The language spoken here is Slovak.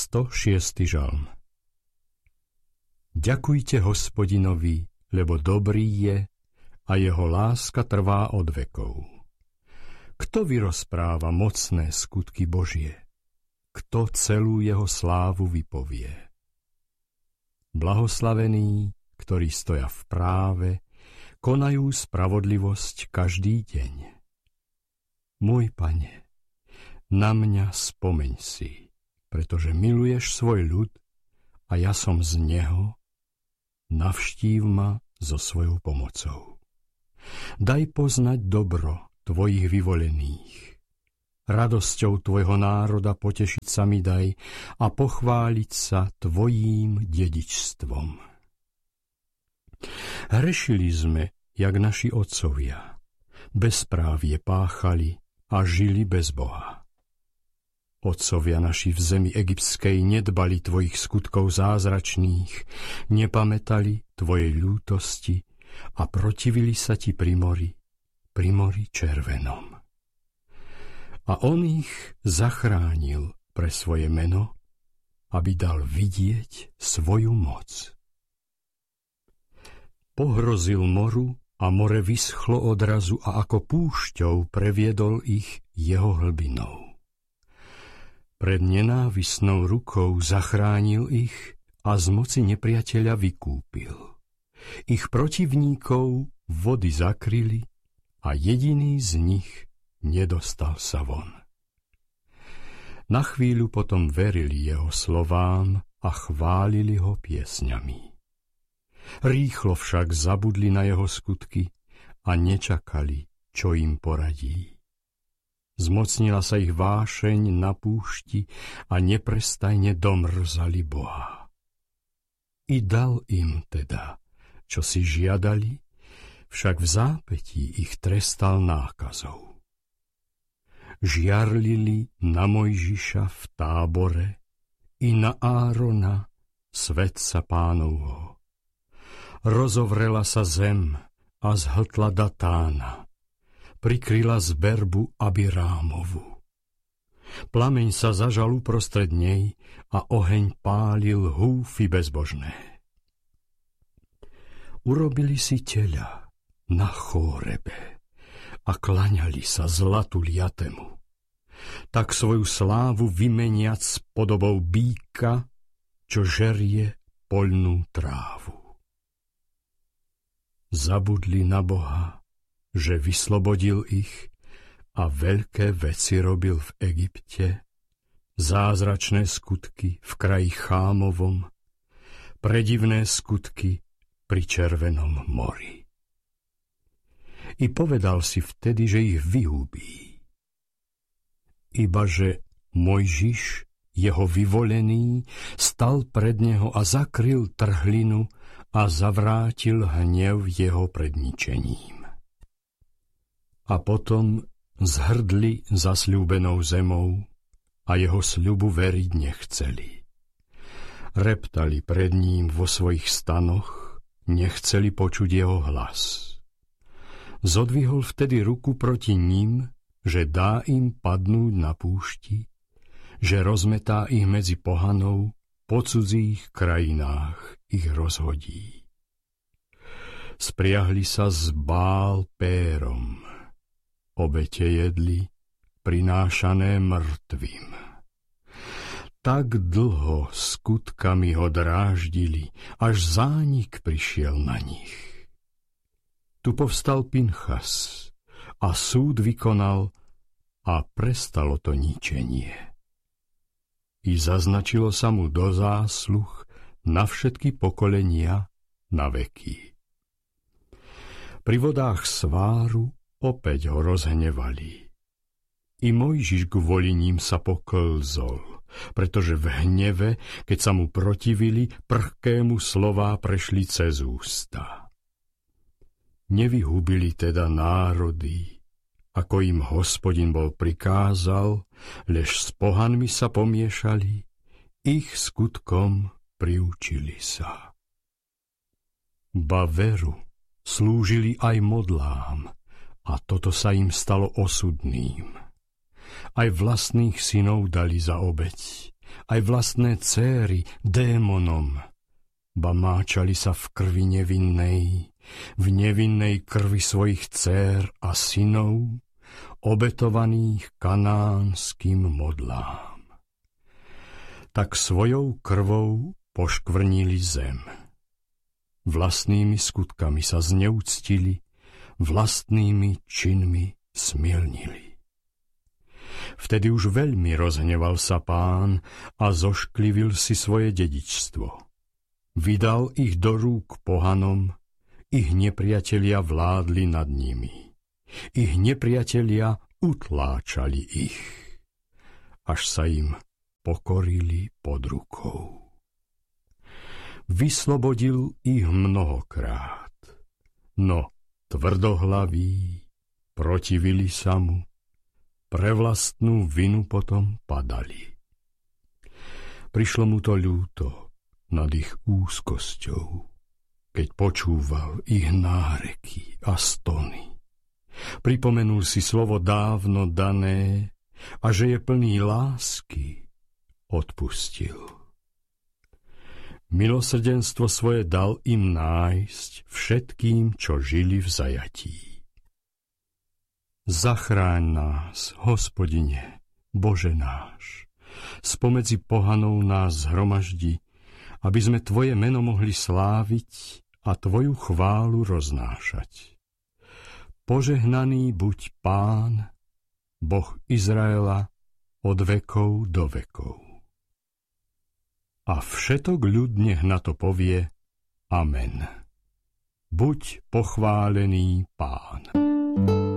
106. žalm. Ďakujte Hospodinovi, lebo dobrý je a jeho láska trvá od vekov. Kto vyrozpráva mocné skutky Božie? Kto celú jeho slávu vypovie? Blahoslavení, ktorí stoja v práve, konajú spravodlivosť každý deň. Môj Pane, na mňa spomeň si, pretože miluješ svoj ľud a ja som z neho, navštív ma so svojou pomocou. Daj poznať dobro tvojich vyvolených. Radosťou tvojho národa potešiť sa mi daj a pochváliť sa tvojím dedičstvom. Hrešili sme, jak naši otcovia. Bezprávie páchali a žili bez Boha. Otcovia naši v zemi egyptskej nedbali tvojich skutkov zázračných, nepamätali tvojej ľútosti a protivili sa ti pri mori červenom. A on ich zachránil pre svoje meno, aby dal vidieť svoju moc. Pohrozil moru a more vyschlo odrazu a ako púšťou previedol ich jeho hlbinou. Pred nenávisnou rukou zachránil ich a z moci nepriateľa vykúpil. Ich protivníkov vody zakryli a jediný z nich nedostal sa von. Na chvíľu potom verili jeho slovám a chválili ho piesňami. Rýchlo však zabudli na jeho skutky a nečakali, čo im poradí. Zmocnila sa ich vášeň na púšti a neprestajne domrzali Boha. I dal im teda, čo si žiadali, však v zápätí ich trestal nákazou. Žiarlili na Mojžiša v Tábore i na Árona, svätca Pánovho. Rozovrela sa zem a zhltla Datána, prikryla zberbu Abirámovu. Plameň sa zažal uprostred nej a oheň pálil húfy bezbožné. Urobili si teľa na Chórebe a klaňali sa zlatu liatemu. Tak svoju slávu vymeniac s podobou býka, čo žerie poľnú trávu. Zabudli na Boha, že vyslobodil ich a veľké veci robil v Egypte, zázračné skutky v kraji Chámovom, predivné skutky pri Červenom mori. I povedal si vtedy, že ich vyhubí. Ibaže Mojžiš, jeho vyvolený, stal pred neho a zakryl trhlinu a zavrátil hnev jeho pred ničením. A potom zhrdli zasľúbenou zemou a jeho sľubu veriť nechceli. Reptali pred ním vo svojich stanoch, nechceli počuť jeho hlas. Zodvihol vtedy ruku proti ním, že dá im padnúť na púšti, že rozmetá ich medzi pohanou, po cudzích krajinách ich rozhodí. Spriahli sa s Bál Pérom, obete jedli, prinášané mŕtvým. Tak dlho skutkami ho dráždili, až zánik prišiel na nich. Tu povstal Pinchas a súd vykonal a prestalo to ničenie. I zaznačilo sa mu do zásluh na všetky pokolenia na veky. Pri vodách Sváru opäť ho rozhnevali. I Mojžiš kvôli ním sa poklzol, pretože v hneve, keď sa mu protivili, prchkému slová prešli cez ústa. Nevyhubili teda národy, ako im Hospodin bol prikázal, lež s pohanmi sa pomiešali, ich skutkom priučili sa. Ba veru slúžili aj modlám, a toto sa im stalo osudným. Aj vlastných synov dali za obeť, aj vlastné céry démonom, ba máčali sa v krvi nevinnej, v nevinnej krvi svojich dcér a synov, obetovaných kanánskym modlám. Tak svojou krvou poškvrnili zem. Vlastnými skutkami sa zneúctili, vlastnými činmi smilnili. Vtedy už veľmi rozhneval sa Pán a zošklivil si svoje dedičstvo. Vydal ich do rúk pohanom, ich nepriatelia vládli nad nimi. Ich nepriatelia utláčali ich, až sa im pokorili pod rukou. Vyslobodil ich mnohokrát, no tvrdohlaví protivili sa mu, pre vlastnú vinu potom padali. Prišlo mu to ľúto nad ich úzkosťou, keď počúval ich náreky a stony. Pripomenul si slovo dávno dané a že je plný lásky, odpustil. Milosrdenstvo svoje dal im nájsť všetkým, čo žili v zajatí. Zachráň nás, Hospodine, Bože náš, spomedzi pohanov nás zhromaždi, aby sme Tvoje meno mohli sláviť a Tvoju chválu roznášať. Požehnaný buď Pán, Boh Izraela, od vekov do vekov. A všetok ľud nech na to povie Amen. Buď pochválený Pán.